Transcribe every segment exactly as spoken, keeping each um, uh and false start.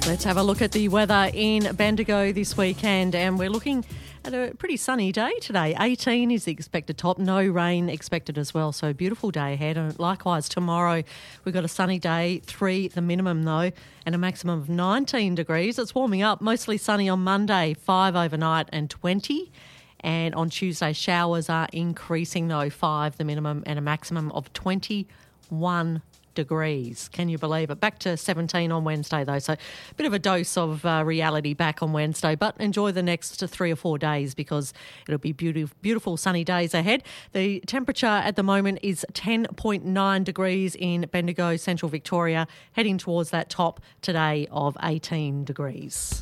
Let's have a look at the weather in Bendigo this weekend, and we're looking at a pretty sunny day today. eighteen is the expected top, no rain expected as well, so beautiful day ahead. And likewise tomorrow we've got a sunny day, three the minimum though, and a maximum of nineteen degrees. It's warming up, mostly sunny on Monday, five overnight and twenty. And on Tuesday, showers are increasing though, five the minimum and a maximum of twenty-one degrees. Can you believe it? Back to seventeen on Wednesday though, so a bit of a dose of uh, reality back on Wednesday, but enjoy the next three or four days because it'll be beautiful, beautiful sunny days ahead. The temperature at the moment is ten point nine degrees in Bendigo, Central Victoria, heading towards that top today of eighteen degrees.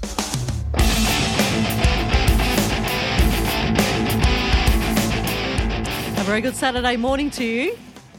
A very good Saturday morning to you.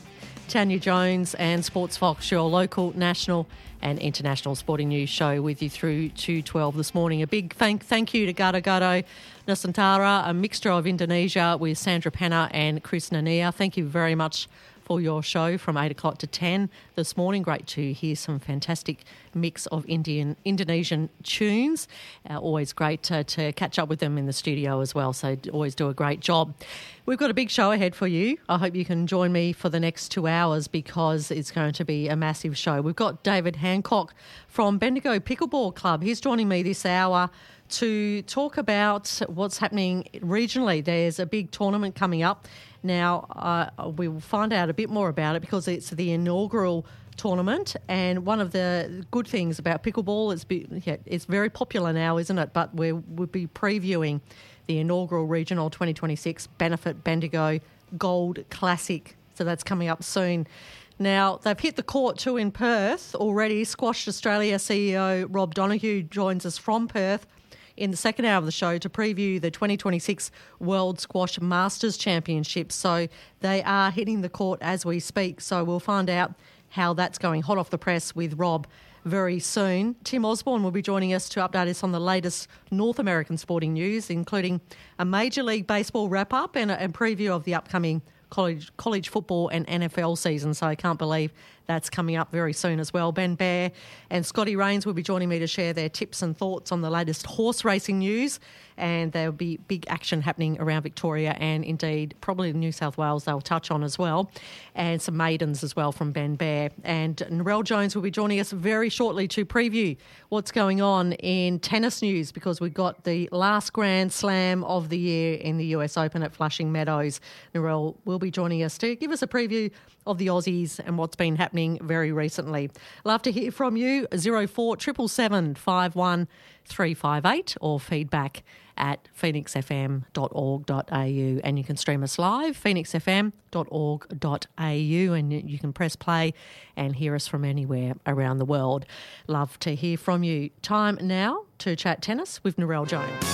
Tanya Jones and Sports Fox, your local, national and international sporting news show with you through to twelve this morning. A big thank thank you to Gado Gado Nusantara, a mixture of Indonesia with Sandra Penna and Chris Nania. Thank you very much for your show from eight o'clock to ten this morning. Great to hear some fantastic mix of Indian Indonesian tunes. Uh, always great to, to catch up with them in the studio as well, so always do a great job. We've got a big show ahead for you. I hope you can join me for the next two hours because it's going to be a massive show. We've got David Hancock from Bendigo Pickleball Club. He's joining me this hour to talk about what's happening regionally. There's a big tournament coming up. Now, uh, we will find out a bit more about it because it's the inaugural tournament, and one of the good things about pickleball is be, yeah, it's very popular now, isn't it? But we will be previewing the inaugural regional twenty twenty-six Benefit Bendigo Gold Classic, so that's coming up soon. Now, they've hit the court too in Perth already. Squash Australia C E O Rob Donoghue joins us from Perth in the second hour of the show to preview the twenty twenty-six World Squash Masters Championships. So they are hitting the court as we speak. So we'll find out how that's going hot off the press with Rob very soon. Tim Osborne will be joining us to update us on the latest North American sporting news, including a Major League Baseball wrap-up and a and preview of the upcoming college college football and N F L season. So I can't believe that's coming up very soon as well. Ben Bear and Scotty Rains will be joining me to share their tips and thoughts on the latest horse racing news, and there'll be big action happening around Victoria and indeed probably New South Wales they'll touch on as well, and some maidens as well from Ben Bear. And Narelle Jones will be joining us very shortly to preview what's going on in tennis news because we've got the last Grand Slam of the year in the U S Open at Flushing Meadows. Narelle will be joining us to give us a preview of the Aussies and what's been happening very recently. Love to hear from you, zero four seven seven five one three five eight or feedback at phoenix f m dot org dot a u, and you can stream us live, phoenix f m dot org dot a u, and you can press play and hear us from anywhere around the world. Love to hear from you. Time now to chat tennis with Narelle Jones.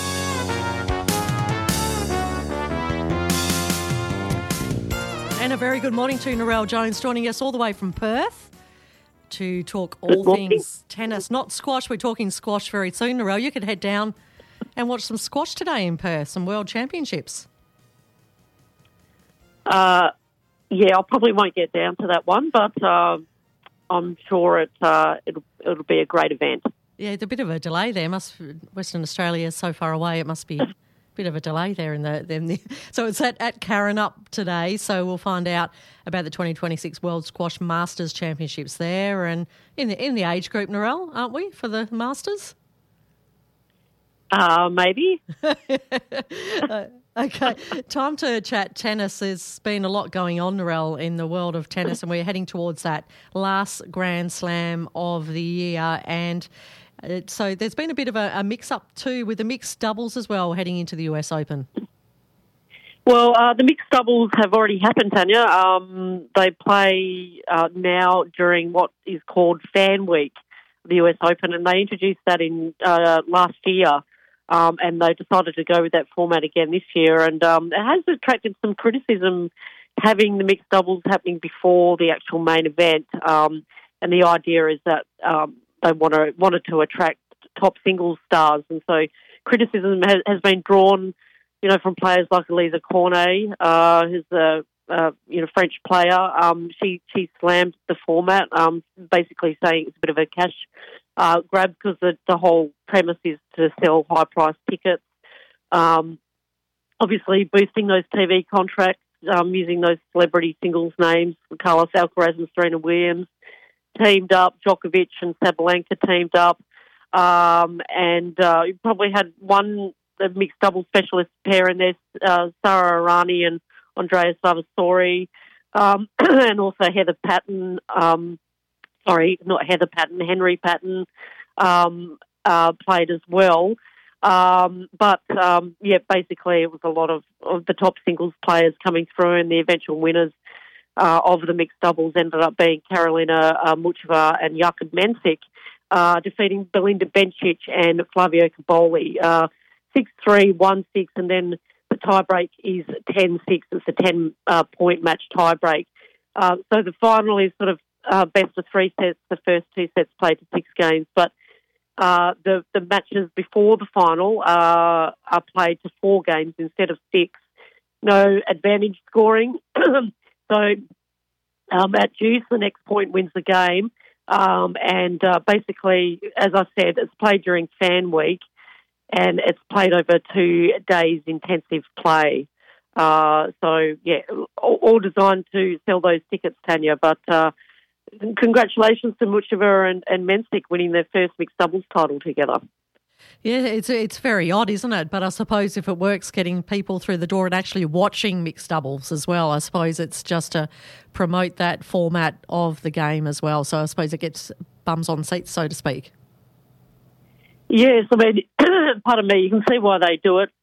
And a very good morning to Narelle Jones, joining us all the way from Perth to talk all things tennis, not squash. We're talking squash very soon. Narelle, you could head down and watch some squash today in Perth, some World Championships. Uh, yeah, I probably won't get down to that one, but uh, I'm sure it, uh, it'll, it'll be a great event. Yeah, it's a bit of a delay there. Must Western Australia is so far away, it must be bit of a delay there in the, in the so it's at, at Karrinyup today, so we'll find out about the twenty twenty-six World Squash Masters Championships there, and in the in the age group, Narelle, aren't we, for the Masters? Uh, maybe. uh, okay, time to chat tennis. There's been a lot going on, Narelle, in the world of tennis, and we're heading towards that last Grand Slam of the year, and Uh, so there's been a bit of a, a mix-up too with the mixed doubles as well heading into the U S Open. Well, uh, the mixed doubles have already happened, Tanya. Um, they play uh, now during what is called Fan Week, the U S Open, and they introduced that in uh, last year, um, and they decided to go with that format again this year. And um, it has attracted some criticism having the mixed doubles happening before the actual main event. Um, and the idea is that um, they want to, wanted to attract top singles stars, and so criticism has, has been drawn, you know, from players like Elisa Cornet, uh, who's a uh, you know French player. Um, she she slammed the format, um, basically saying it's a bit of a cash uh, grab because the, the whole premise is to sell high-priced tickets. Um, obviously, boosting those T V contracts, um, using those celebrity singles names, Carlos Alcaraz and Serena Williams teamed up, Djokovic and Sabalenka teamed up, um, and uh, you probably had one the mixed double specialist pair in there, uh, Sara Errani and Andrea Salvatore, um, and also Heather Patton, um, sorry, not Heather Patton, Henry Patton um, uh, played as well. Um, but, um, yeah, basically it was a lot of, of the top singles players coming through, and the eventual winners uh, of the mixed doubles ended up being Karolina uh, Muchova and Jakub Mensik, uh, defeating Belinda Bencic and Flavio Caboli, uh, six three, one six, and then the tiebreak is ten six. It's a ten-point uh, match tiebreak. Uh, so the final is sort of uh, best of three sets. The first two sets played to six games, but uh, the, the matches before the final uh, are played to four games instead of six. No advantage scoring. so um, at deuce, the next point wins the game. Um, and uh, basically, as I said, it's played during Fan Week, and it's played over two days intensive play. Uh, so, yeah, all, all designed to sell those tickets, Tanya. But uh, congratulations to Muchova and, and Mensik winning their first mixed doubles title together. Yeah, it's it's very odd, isn't it? But I suppose if it works getting people through the door and actually watching mixed doubles as well, I suppose it's just to promote that format of the game as well. So I suppose it gets bums on seats, so to speak. Yes, I mean, pardon me, you can see why they do it.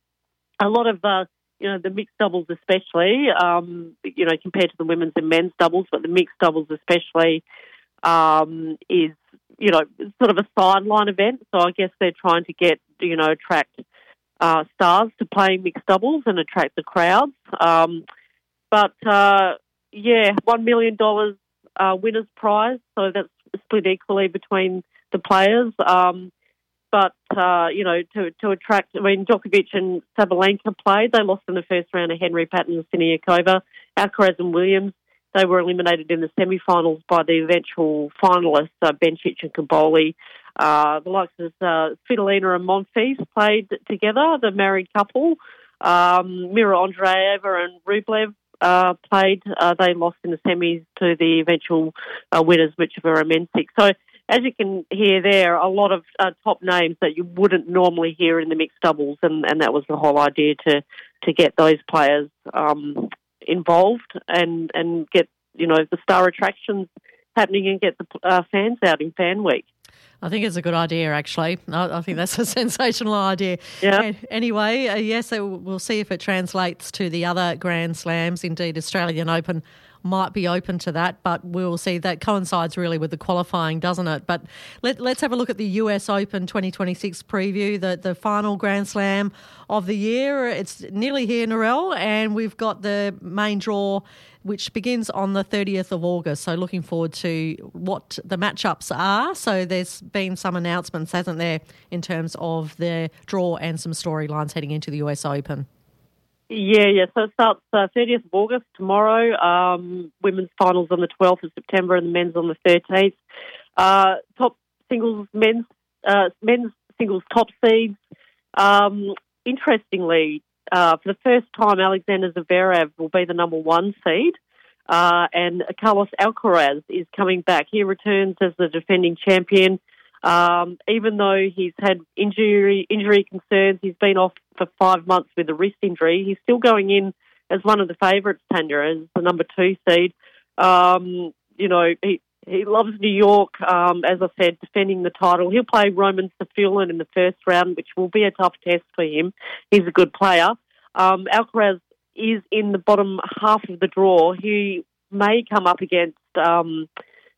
A lot of, uh, you know, the mixed doubles especially, um, you know, compared to the women's and men's doubles, but the mixed doubles especially um, is, you know, sort of a sideline event. So I guess they're trying to get, you know, attract uh, stars to play mixed doubles and attract the crowds. Um, but, uh, yeah, one million dollars uh, winner's prize, so that's split equally between the players. Um, but, uh, you know, to to attract, I mean, Djokovic and Sabalenka played. They lost in the first round of Henry Patton and Siniakova. Alcaraz and Williams, they were eliminated in the semi-finals by the eventual finalists, uh, Bencic and Caboli. Uh, the likes of uh, Svitolina and Monfils played together, the married couple. Um, Mira Andreeva and Rublev uh, played. Uh, they lost in the semis to the eventual uh, winners, Muchova and Mensik. So, as you can hear there, a lot of uh, top names that you wouldn't normally hear in the mixed doubles, and, and that was the whole idea, to, to get those players um, involved and, and get, you know, the star attractions happening and get the uh, fans out in Fan Week. I think it's a good idea, actually. I, I think that's a sensational idea. Yeah. Anyway, uh, yes, uh, we'll see if it translates to the other Grand Slams. Indeed, Australian Open might be open to that, but we'll see. That coincides really with the qualifying, doesn't it? But let, let's have a look at the U S Open twenty twenty-six preview, the, the final Grand Slam of the year. It's nearly here, Narelle, and we've got the main draw, which begins on the thirtieth of August. So looking forward to what the matchups are. So there's been some announcements, hasn't there, in terms of the draw and some storylines heading into the U S Open. Yeah, yeah. So it starts uh, thirtieth of August tomorrow. Um, women's finals on the twelfth of September and the men's on the thirteenth. Uh, top singles, men's uh, men's singles top seeds. Um, interestingly, uh, for the first time, Alexander Zverev will be the number one seed, uh, and Carlos Alcaraz is coming back. He returns as the defending champion. Um, even though he's had injury injury concerns, he's been off for five months with a wrist injury. He's still going in as one of the favourites, Tanya, as the number two seed. Um, you know, he he loves New York. Um, as I said, defending the title. He'll play Roman Safulin in the first round, which will be a tough test for him. He's a good player. Um, Alcaraz is in the bottom half of the draw. He may come up against Um,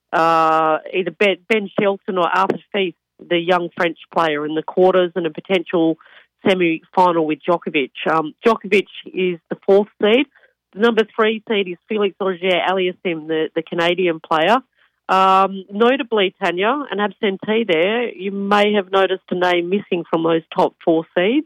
Uh, either Ben, Ben Shelton or Arthur Fils, the young French player, in the quarters, and a potential semi-final with Djokovic. Um, Djokovic is the fourth seed. The number three seed is Felix Auger-Aliassime, the, the Canadian player. Um, notably, Tanya, an absentee there, you may have noticed a name missing from those top four seeds,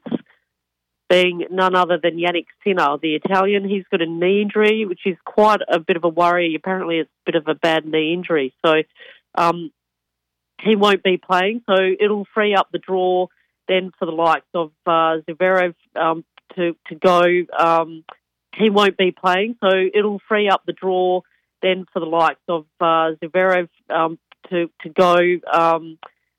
being none other than Yannick Sinner, the Italian. He's got a knee injury, which is quite a bit of a worry. Apparently it's a bit of a bad knee injury. So um, he won't be playing, so it'll free up the draw then for the likes of uh, Zverev um, to to go. Um, he won't be playing, so it'll free up the draw then for the likes of uh, Zverev um, to to go. Um,